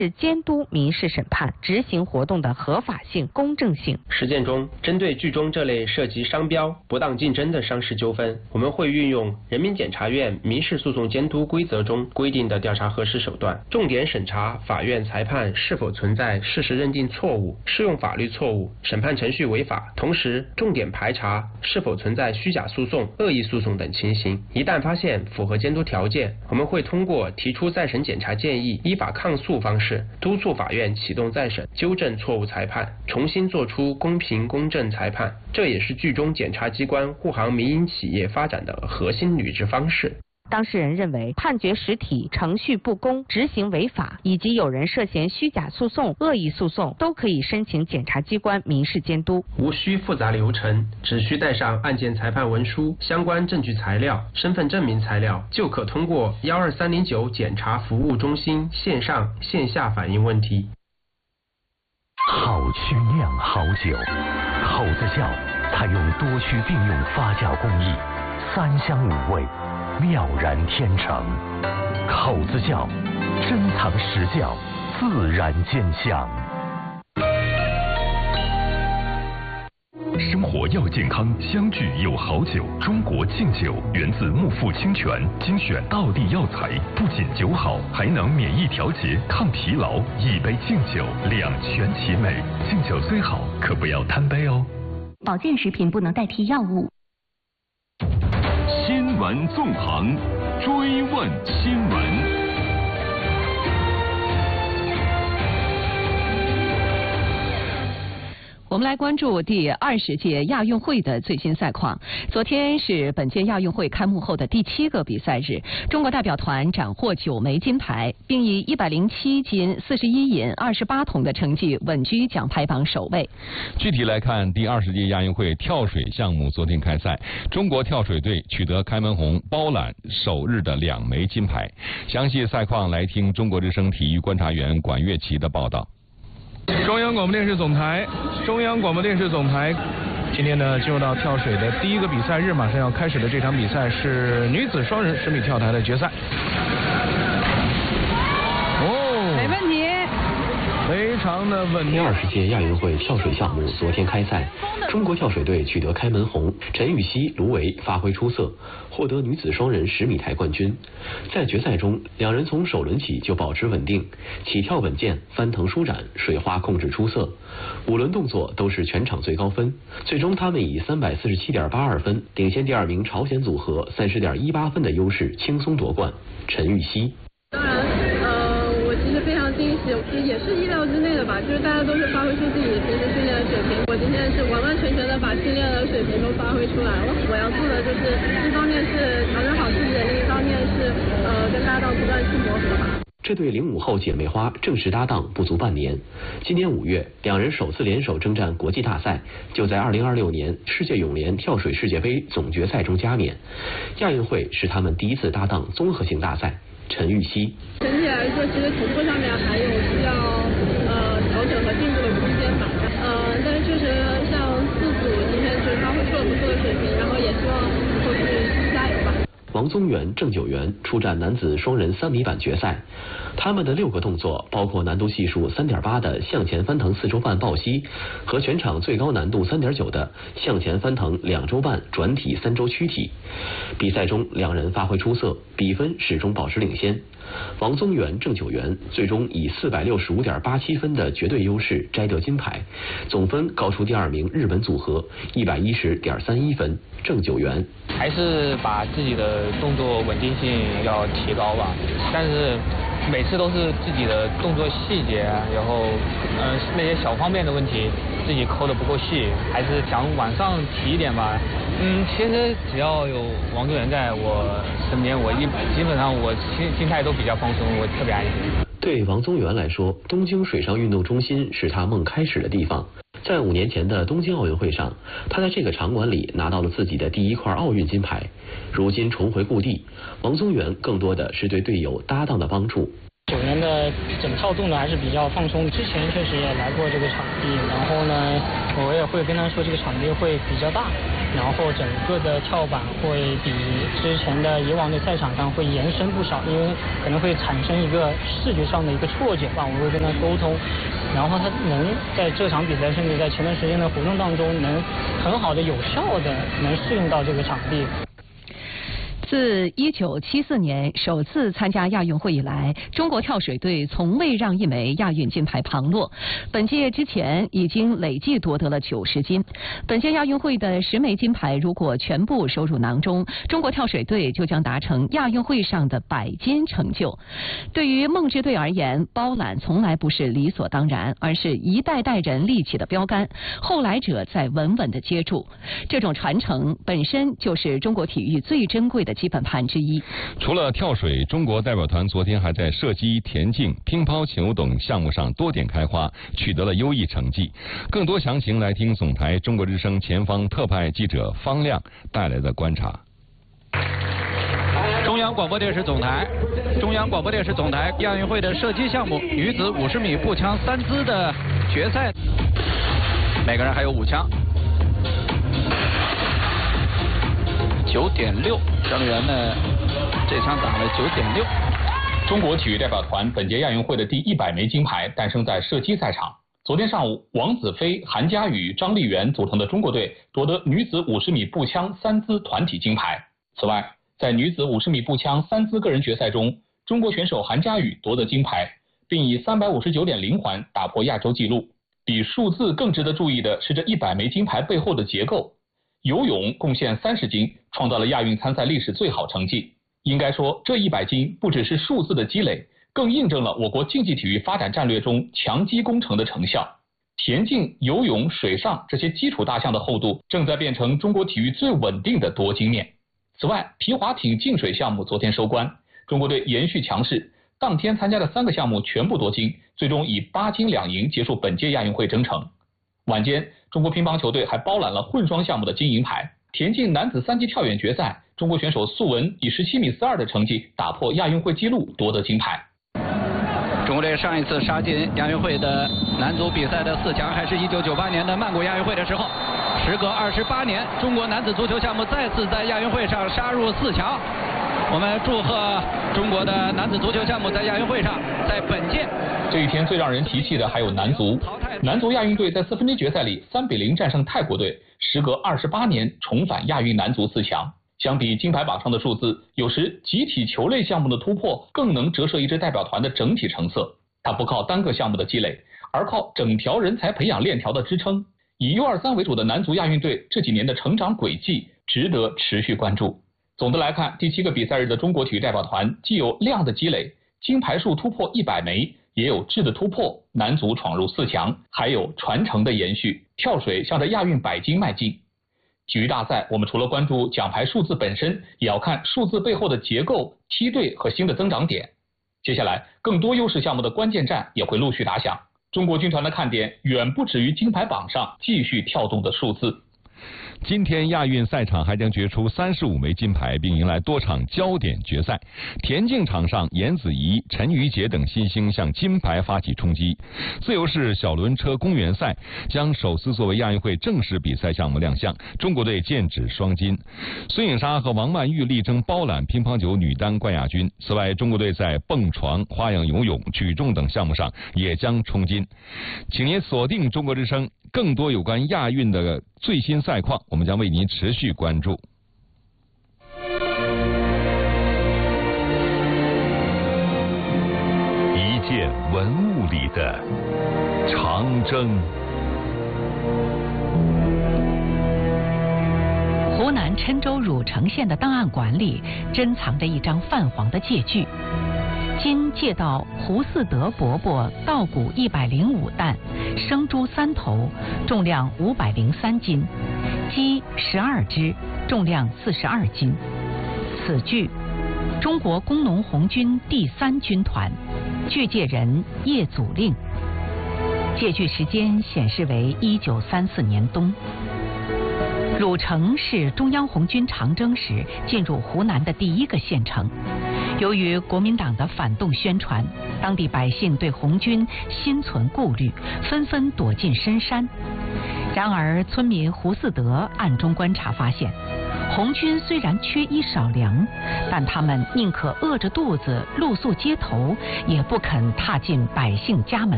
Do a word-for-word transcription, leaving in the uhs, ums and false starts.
是监督民事审判执行活动的合法性、公正性。 实践中，针对剧中这类涉及商标、不当竞争的商事纠纷，我们会运用人民检察院民事诉讼监督规则中规定的调查核实手段，重点审查法院裁判是否存在事实认定错误、适用法律错误、审判程序违法，同时重点排查是否存在虚假诉讼、恶意诉讼等情形。一旦发现符合监督条件，我们会通过提出再审检查建议、依法抗诉方式，督促法院启动再审，纠正错误裁判，重新作出公平公正裁判。这也是剧中检察机关护航民营企业发展的核心履职方式。 当事人认为判决实体程序不公、执行违法，以及有人涉嫌虚假诉讼、恶意诉讼，都可以申请检察机关民事监督。 无需复杂流程，只需带上案件裁判文书、相关证据材料、身份证明材料，就可通过幺二三零九检察服务中心线上线下反映问题。 好曲酿好酒，口子窖采用多区并用发酵工艺，三香五味，妙然天成。口子窖，珍藏实窖，自然见香。 生活要健康，相聚有好酒。中国劲酒源自木富清泉，精选道地药材，不仅酒好，还能免疫调节、抗疲劳。一杯劲酒，两全其美。劲酒虽好，可不要贪杯哦。 保健食品不能代替药物。 新闻纵横，追问新闻。 我们来关注第二十届亚运会的最新赛况。昨天是本届亚运会开幕后的第七个比赛日，中国代表团斩获九枚金牌，并以一百零七金、四十一银、二十八铜的成绩稳居奖牌榜首位。 具体来看，第二十届亚运会跳水项目昨天开赛，中国跳水队取得开门红，包揽首日的两枚金牌。详细赛况来听中国之声体育观察员管乐琪的报道。 中央广播电视总台，中央广播电视总台，今天呢进入到跳水的第一个比赛日，马上要开始的这场比赛是女子双人十米跳台的决赛。哦， 没问题。 非常的稳定。 第二十届亚运会跳水项目昨天开赛，中国跳水队取得开门红，陈芋汐、卢维发挥出色，获得女子双人十米台冠军。在决赛中，两人从首轮起就保持稳定，起跳稳健，翻腾舒展，水花控制出色，五轮动作都是全场最高分。最终他们以三百四十七点八二分领先第二名朝鲜组合三十点一八分的优势轻松夺冠。陈芋汐。 当然，呃，我其实非常惊喜，也是意料之内的吧，就是大家都是发挥出自己平时训练的水平，我今天是完完全全的把训练的水平都发挥出来了。我要做的就是一方面是调整好自己，另一方面是呃跟搭档不断去磨合吧。 这对零五后姐妹花正式搭档不足半年，今年五月，两人首次联手征战国际大赛，就在二零二六年世界泳联跳水世界杯总决赛中加冕。亚运会是他们第一次搭档综合性大赛。陈芋汐。 整体来说，其实同步上面还有需要呃调整和进步的空间吧。呃，但是确实像四组今天是发挥出了不错的水平，然后也希望后续加油吧。 王宗源、郑九元出战男子双人三米板决赛，他们的六个动作包括难度系数三点八的向前翻腾四周半抱膝和全场最高难度三点九的向前翻腾两周半转体三周躯体。比赛中两人发挥出色，比分始终保持领先。王宗源、郑九元最终以四百六十五点八七分的绝对优势摘得金牌，总分高出第二名日本组合一百一十点三一分。郑九元还是把自己的动作稳定性要提高吧，但是每次都是自己的动作细节，然后呃那些小方面的问题自己抠的不够细，还是想往上提一点吧。嗯，其实只要有王宗源在我身边，我一基本上我心心态都比较放松，我特别安心。 对王宗源来说，东京水上运动中心是他梦开始的地方。在五年前的东京奥运会上，他在这个场馆里拿到了自己的第一块奥运金牌。如今重回故地，王宗源更多的是对队友搭档的帮助。 九元的整套动作还是比较放松，之前确实也来过这个场地，然后呢，我也会跟他说这个场地会比较大， 然后整个的跳板会比之前的以往的赛场上会延伸不少，因为可能会产生一个视觉上的一个错觉吧，我会跟他沟通，然后他能在这场比赛甚至在前段时间的活动当中能很好的有效的能适应到这个场地。 自一九七四年首次参加亚运会以来，中国跳水队从未让一枚亚运金牌旁落。本届之前已经累计夺得了九十金。本届亚运会的十枚金牌如果全部收入囊中，中国跳水队就将达成亚运会上的百金成就。对于梦之队而言，包揽从来不是理所当然，而是一代代人立起的标杆，后来者在稳稳的接住。这种传承本身就是中国体育最珍贵的基本盘之一。 除了跳水，中国代表团昨天还在射击、田径、乒乓球等项目上多点开花，取得了优异成绩。更多详情来听总台中国之声前方特派记者方亮带来的观察。 中央广播电视总台，中央广播电视总台亚运会的射击项目女子五十米步枪三姿的决赛，每个人还有五枪。九点六，张丽媛呢？这枪打了九点六。 中国体育代表团本届亚运会的第一百枚金牌诞生在射击赛场。昨天上午，王子飞、韩佳宇、张丽媛组成的中国队夺得女子五十米步枪三姿团体金牌。此外，在女子五十米步枪三姿个人决赛中，中国选手韩佳宇夺得金牌，并以三百五十九点零环打破亚洲纪录。比数字更值得注意的是这一百枚金牌背后的结构。游泳贡献三十金，创造了亚运参赛历史最好成绩。应该说，这一百金不只是数字的积累，更印证了我国竞技体育发展战略中强基工程的成效。田径、游泳、水上这些基础大项的厚度，正在变成中国体育最稳定的夺金面。此外，皮划艇净水项目昨天收官，中国队延续强势，当天参加的三个项目全部夺金，最终以八金两银结束本届亚运会征程。晚间，中国乒乓球队还包揽了混双项目的金银牌。田径男子三级跳远决赛，中国选手素文以十七米四二的成绩打破亚运会纪录，夺得金牌。 中国队上一次杀进亚运会的男足比赛的四强，还是一九九八年的曼谷亚运会的时候。时隔二十八年，中国男子足球项目再次在亚运会上杀入四强。我们祝贺中国的男子足球项目在亚运会上，在本届。 这一天最让人提气的还有男足，男足亚运队在四分之一决赛里三比零战胜泰国队，时隔二十八年重返亚运男足四强。相比金牌榜上的数字，有时集体球类项目的突破更能折射一支代表团的整体成色。它不靠单个项目的积累，而靠整条人才培养链条的支撑。以 U 二三 为主的男足亚运队这几年的成长轨迹值得持续关注。总的来看，第七个比赛日的中国体育代表团既有量的积累，金牌数突破一百枚，也有质的突破，男足闯入四强，还有传承的延续，跳水向着亚运百金迈进。体育大赛，我们除了关注奖牌数字本身，也要看数字背后的结构、梯队和新的增长点。接下来，更多优势项目的关键战也会陆续打响。中国军团的看点远不止于金牌榜上继续跳动的数字。 今天亚运赛场还将决出三十五枚金牌，并迎来多场焦点决赛。田径场上，严子怡、陈瑜杰等新星向金牌发起冲击。自由式小轮车公园赛将首次作为亚运会正式比赛项目亮相，中国队剑指双金。孙颖莎和王曼玉力争包揽乒乓球女单冠亚军。此外，中国队在蹦床、花样游泳、举重等项目上也将冲金。请您锁定中国之声，更多有关亚运的最新赛况，我们将为您持续关注。 一件文物里的长征。 湖南郴州汝城县的档案馆里珍藏着一张泛黄的借据。今借到胡嗣德伯伯稻谷一百零五担，生猪三头，重量五百零三斤，鸡十二只，重量四十二斤。此据，中国工农红军第三军团，据借人叶祖令。借据时间显示为一九三四年冬。汝城是中央红军长征时进入湖南的第一个县城。由于国民党的反动宣传，当地百姓对红军心存顾虑，纷纷躲进深山。 然而，村民胡四德暗中观察发现，红军虽然缺衣少粮，但他们宁可饿着肚子露宿街头，也不肯踏进百姓家门。